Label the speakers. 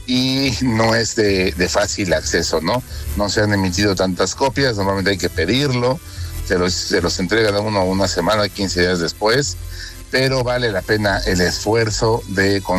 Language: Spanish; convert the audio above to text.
Speaker 1: y no es de fácil acceso, ¿no? No se han emitido tantas copias, normalmente hay que pedirlo, se los entregan a uno una semana, 15 días después, pero vale la pena el esfuerzo de